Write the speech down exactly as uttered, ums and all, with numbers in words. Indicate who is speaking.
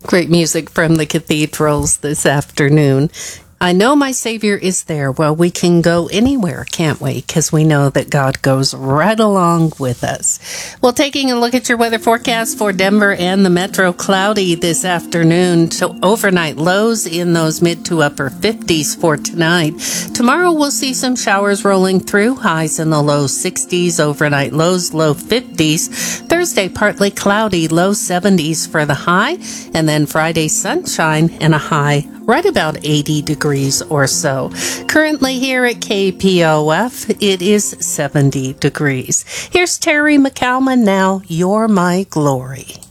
Speaker 1: Great music from the cathedrals this afternoon. I know my Savior is there. Well, we can go anywhere, can't we? Because we know that God goes right along with us. Well, taking a look at your weather forecast for Denver and the metro, cloudy this afternoon. So overnight lows in those mid to upper fifties for tonight. Tomorrow we'll see some showers rolling through, highs in the low sixties, overnight lows, low fifties. Thursday, partly cloudy, low seventies for the high. And then Friday, sunshine and a high right about eighty degrees or so. Currently here at K P O F, it is seventy degrees. Here's Terry McCalman now, You're My Glory.